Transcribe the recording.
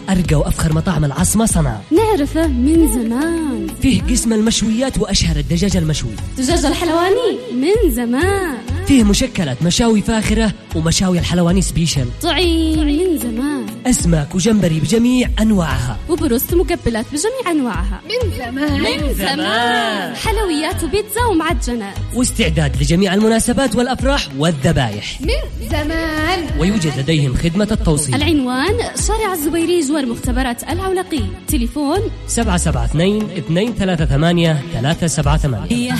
أرقى وأفخر مطاعم العاصمة صنعاء، نعرفه من زمان. فيه قسم المشويات وأشهر الدجاج المشوي، دجاج الحلواني من زمان. فيه مشكلات مشاوي فاخرة ومشاوي الحلواني سبيشل، طعيم من زمان. أسماك وجمبري بجميع أنواعها، وبروست مقبلات بجميع أنواعها من زمان. من زمان. حلويات وبيتزا ومعجنات، واستعداد لجميع المناسبات والأفراح والذبايح من زمان. ويوجد لديهم خدمة التوصيل. العنوان شارع الزبيري جوار مختبرات العولقي، تليفون 772 238 378.